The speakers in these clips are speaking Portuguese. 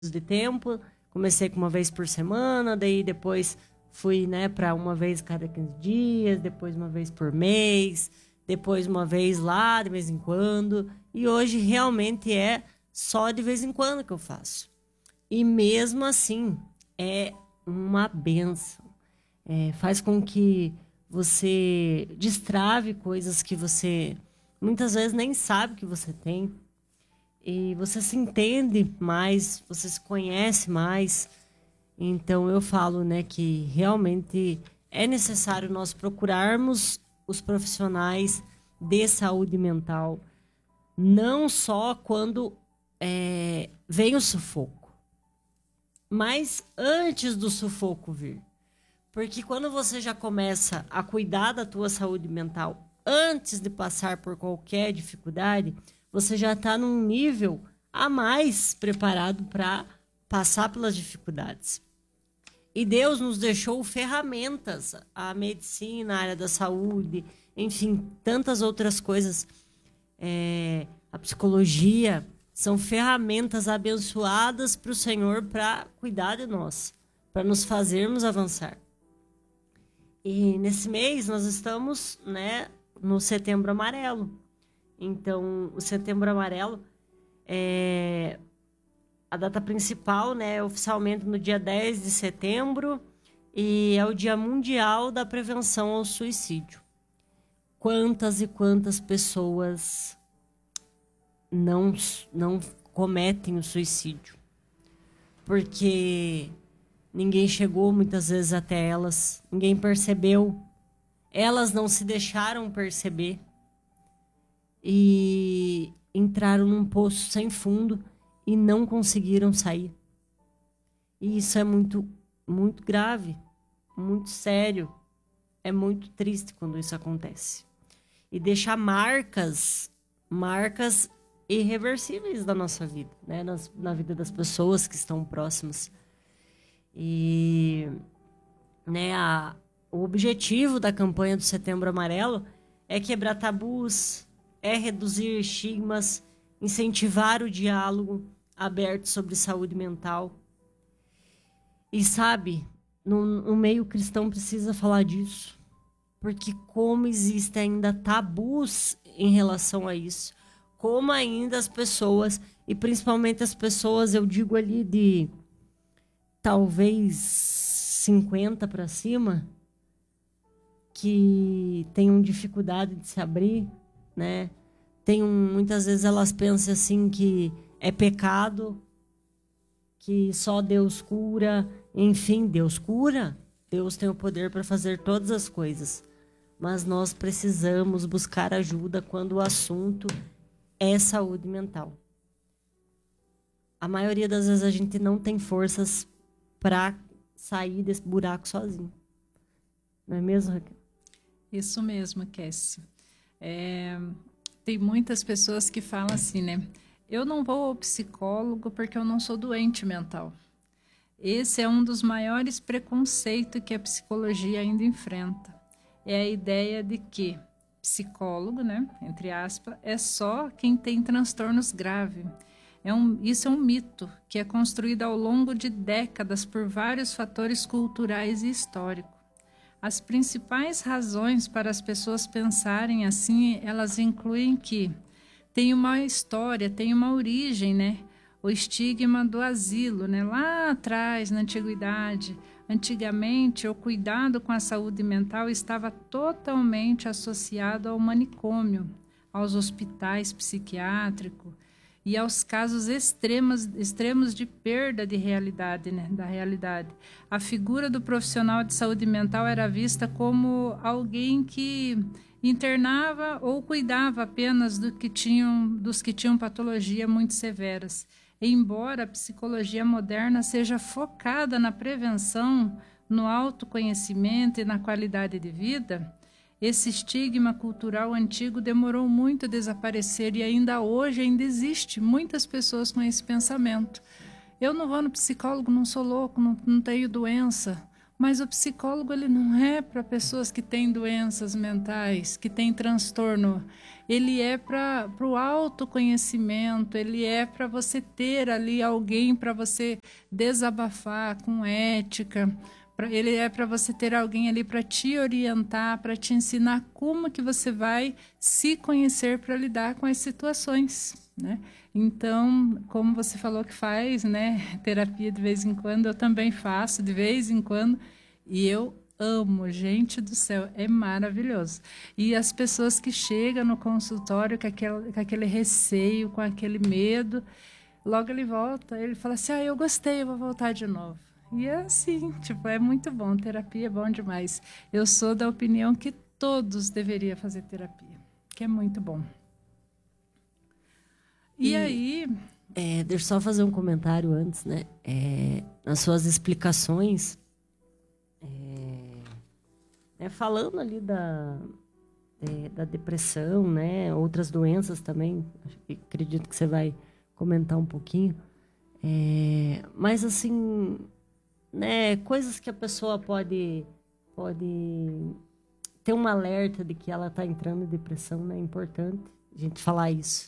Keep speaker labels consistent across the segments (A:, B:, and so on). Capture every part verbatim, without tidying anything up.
A: de tempo. Comecei com uma vez por semana, daí depois fui, né, para uma vez cada quinze dias, depois uma vez por mês, depois uma vez lá de vez em quando. E hoje realmente é só de vez em quando que eu faço. E mesmo assim, é uma benção. É, faz com que você destrave coisas que você muitas vezes nem sabe que você tem. E você se entende mais, você se conhece mais. Então eu falo, né, que realmente é necessário nós procurarmos os profissionais de saúde mental, não só quando é, vem o sufoco, mas antes do sufoco vir. Porque quando você já começa a cuidar da tua saúde mental antes de passar por qualquer dificuldade, você já está num nível a mais preparado para passar pelas dificuldades. E Deus nos deixou ferramentas, a medicina, a área da saúde, enfim, tantas outras coisas. É, a psicologia são ferramentas abençoadas para o Senhor para cuidar de nós, para nos fazermos avançar. E nesse mês nós estamos, né, no Setembro Amarelo. Então, o Setembro Amarelo é a data principal, né, oficialmente no dia dez de setembro, e é o Dia Mundial da Prevenção ao Suicídio. Quantas e quantas pessoas não, não cometem o suicídio? Porque ninguém chegou muitas vezes até elas, ninguém percebeu, elas não se deixaram perceber e entraram num poço sem fundo e não conseguiram sair. E isso é muito, muito grave, muito sério. É muito triste quando isso acontece. E deixa marcas, marcas irreversíveis da nossa vida, né? Nas, na vida das pessoas que estão próximas. E, né, a, o objetivo da campanha do Setembro Amarelo é quebrar tabus, é reduzir estigmas, incentivar o diálogo aberto sobre saúde mental. E sabe, no, no meio cristão precisa falar disso, porque como existem ainda tabus em relação a isso, como ainda as pessoas, e principalmente as pessoas, eu digo ali de talvez cinquenta para cima, que tenham dificuldade de se abrir, né? Tem um, muitas vezes elas pensam assim que é pecado, que só Deus cura. Enfim, Deus cura. Deus tem o poder para fazer todas as coisas. Mas nós precisamos buscar ajuda quando o assunto é saúde mental. A maioria das vezes a gente não tem forças para sair desse buraco sozinho. Não é mesmo, Raquel?
B: Isso mesmo, Cassie. É, tem muitas pessoas que falam assim, né? Eu não vou ao psicólogo porque eu não sou doente mental. Esse é um dos maiores preconceitos que a psicologia ainda enfrenta. É a ideia de que psicólogo, né, entre aspas, é só quem tem transtornos graves. É um, isso é um mito que é construído ao longo de décadas por vários fatores culturais e históricos. As principais razões para as pessoas pensarem assim, elas incluem que tem uma história, tem uma origem, né? O estigma do asilo, né? Lá atrás, na antiguidade, antigamente, o cuidado com a saúde mental estava totalmente associado ao manicômio, aos hospitais psiquiátricos e aos casos extremos, extremos de perda de realidade, né? Da realidade. A figura do profissional de saúde mental era vista como alguém que internava ou cuidava apenas do que tinham, dos que tinham patologia muito severas. Embora a psicologia moderna seja focada na prevenção, no autoconhecimento e na qualidade de vida, esse estigma cultural antigo demorou muito a desaparecer e ainda hoje ainda existe muitas pessoas com esse pensamento. Eu não vou no psicólogo, não sou louco, não, não tenho doença. Mas o psicólogo, ele não é para pessoas que têm doenças mentais, que têm transtorno. Ele é para o autoconhecimento, ele é para você ter ali alguém para você desabafar com ética. Pra, ele é para você ter alguém ali para te orientar, para te ensinar como que você vai se conhecer para lidar com as situações, né? Então, como você falou que faz, né, terapia de vez em quando, eu também faço de vez em quando, e eu amo, gente do céu, é maravilhoso. E as pessoas que chegam no consultório com aquele, com aquele receio, com aquele medo, logo ele volta, ele fala assim, ah, eu gostei, eu vou voltar de novo. E é assim, tipo, é muito bom, terapia é bom demais. Eu sou da opinião que todos deveriam fazer terapia, que é muito bom. E, e aí...
A: É, deixa eu só fazer um comentário antes, né? É, nas suas explicações, é, é, falando ali da, é, da depressão, né? Outras doenças também, acredito que você vai comentar um pouquinho. É, mas, assim, né? Coisas que a pessoa pode, pode ter um alerta de que ela está entrando em depressão, né? É importante a gente falar isso.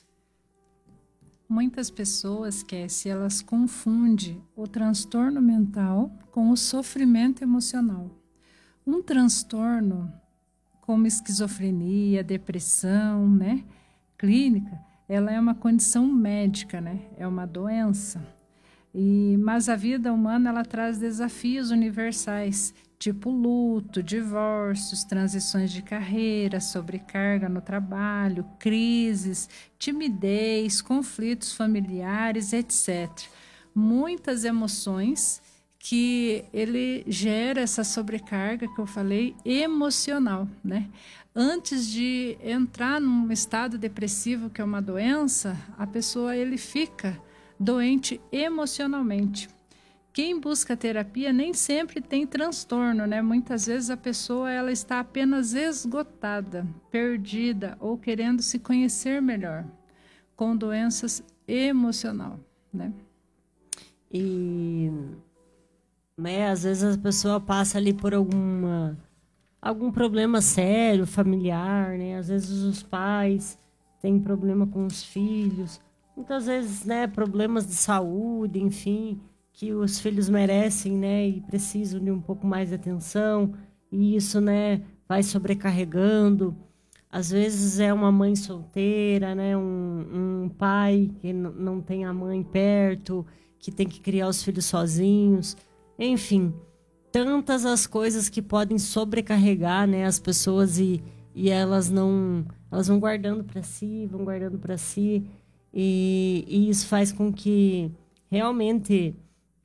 B: Muitas pessoas, Cassie, elas confundem o transtorno mental com o sofrimento emocional. Um transtorno como esquizofrenia, depressão, né, clínica, ela é uma condição médica, né, é uma doença. E, mas a vida humana, ela traz desafios universais, tipo luto, divórcios, transições de carreira, sobrecarga no trabalho, crises, timidez, conflitos familiares, etcétera. Muitas emoções que ele gera essa sobrecarga que eu falei, emocional, né? Antes de entrar num estado depressivo, que é uma doença, a pessoa ele fica doente emocionalmente. Quem busca terapia nem sempre tem transtorno, né? Muitas vezes a pessoa ela está apenas esgotada, perdida ou querendo se conhecer melhor, com doenças emocional, né?
A: E, né, às vezes a pessoa passa ali por alguma algum problema sério, familiar, né? Às vezes os pais têm problema com os filhos, muitas vezes, né, problemas de saúde, enfim, que os filhos merecem, né, e precisam de um pouco mais de atenção, e isso, né, vai sobrecarregando. Às vezes é uma mãe solteira, né, um, um pai que não tem a mãe perto, que tem que criar os filhos sozinhos, enfim, tantas as coisas que podem sobrecarregar, né, as pessoas e, e elas não, elas vão guardando para si, vão guardando para si, e, e isso faz com que realmente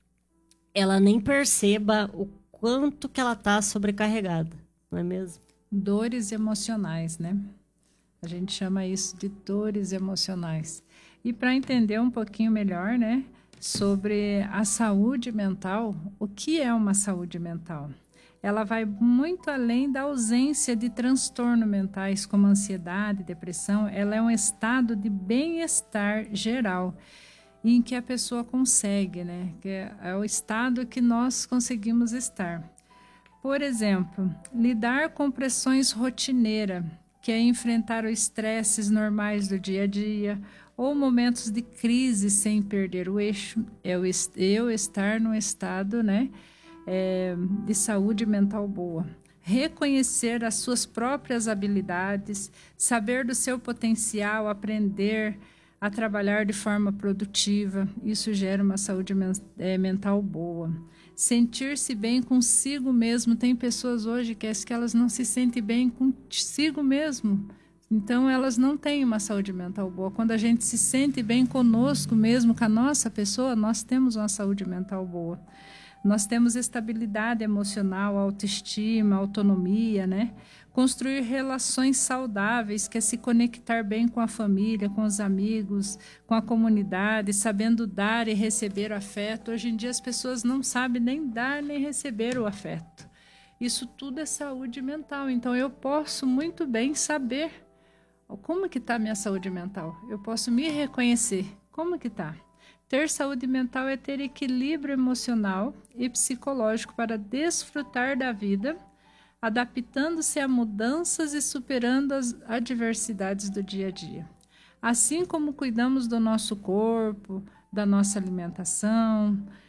A: ela nem perceba o quanto que ela está sobrecarregada, não é mesmo?
B: Dores emocionais, né? A gente chama isso de dores emocionais. E para entender um pouquinho melhor, né, sobre a saúde mental, o que é uma saúde mental? Ela vai muito além da ausência de transtornos mentais como ansiedade, depressão. Ela é um estado de bem-estar geral em que a pessoa consegue, né? Que é o estado que nós conseguimos estar. Por exemplo, lidar com pressões rotineiras, que é enfrentar os estresses normais do dia a dia, ou momentos de crise sem perder o eixo, é o eu estar num estado, né, é, de saúde mental boa. Reconhecer as suas próprias habilidades, saber do seu potencial, aprender a trabalhar de forma produtiva, isso gera uma saúde mental boa. Sentir-se bem consigo mesmo. Tem pessoas hoje que, que elas não se sentem bem consigo mesmo, então elas não têm uma saúde mental boa. Quando a gente se sente bem conosco mesmo, com a nossa pessoa, nós temos uma saúde mental boa. Nós temos estabilidade emocional, autoestima, autonomia, né? Construir relações saudáveis, que é se conectar bem com a família, com os amigos, com a comunidade, sabendo dar e receber o afeto. Hoje em dia as pessoas não sabem nem dar nem receber o afeto. Isso tudo é saúde mental. Então eu posso muito bem saber como que está a minha saúde mental. Eu posso me reconhecer. Como que está? Ter saúde mental é ter equilíbrio emocional e psicológico para desfrutar da vida, adaptando-se a mudanças e superando as adversidades do dia a dia. Assim como cuidamos do nosso corpo, da nossa alimentação,